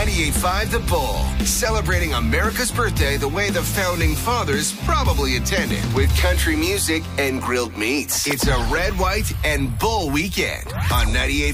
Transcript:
98.5 The Bull, celebrating America's birthday the way the founding fathers probably attended, with country music and grilled meats. It's a red, white, and bull weekend on 98.5